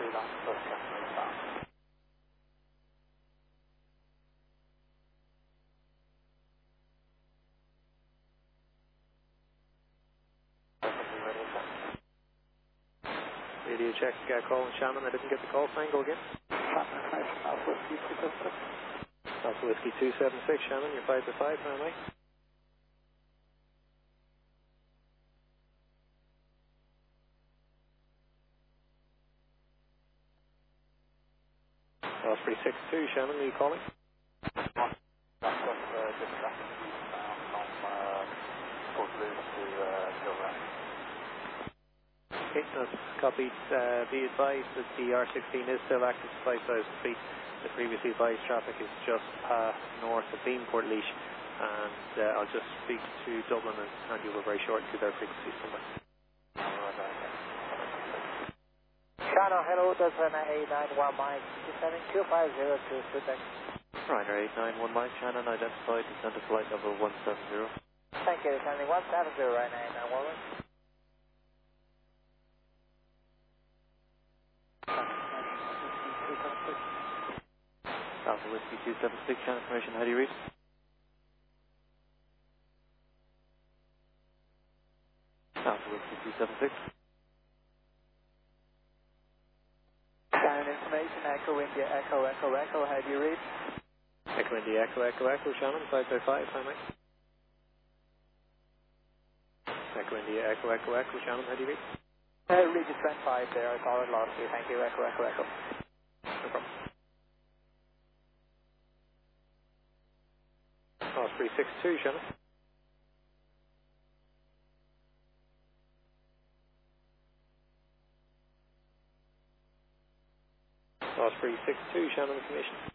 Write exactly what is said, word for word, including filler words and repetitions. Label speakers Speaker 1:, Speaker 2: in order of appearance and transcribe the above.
Speaker 1: three knots, plus customer fast.
Speaker 2: Radio check, uh, call and Shannon, I didn't get the call sign, go again.
Speaker 1: Alpha Whiskey two seven six.
Speaker 2: Alpha Whiskey two seven six, Shannon, you're five to five, how am I? Osprey six two, Shannon, are you calling?
Speaker 1: That's got uh, just traffic eastbound from uh, Port Louis to uh, Kilran.
Speaker 2: Okay, that's copied. Uh, be advised that the R sixteen is still active to five thousand feet. The previously advised traffic is just past north of Beamport Leash, and uh, I'll just speak to Dublin and hand you over very shortly to their frequency somewhere.
Speaker 1: Channel, hello, that's an eight nine one Mike, seven two five zero two, Quebec.
Speaker 2: Ryder eight nine one Mike, Shannon identified, descended flight level one seven zero.
Speaker 1: Thank you, descending one seven zero, Ryder eight nine one Mike.
Speaker 2: Alpha Whiskey two seven six, Shannon information, how do you read? Alpha Whiskey two seven six.
Speaker 1: Shannon information, Echo India, Echo, Echo, Echo, how do you read?
Speaker 2: Echo India, Echo, Echo, Echo, Shannon, five five five, how am I? Echo India, Echo, Echo, Echo, Shannon, how do you read?
Speaker 1: Uh, read the trend five there, I thought I lost you, thank you, Echo, Echo, Echo.
Speaker 2: No problem. Osprey six two, Shannon. Osprey six two, Shannon information.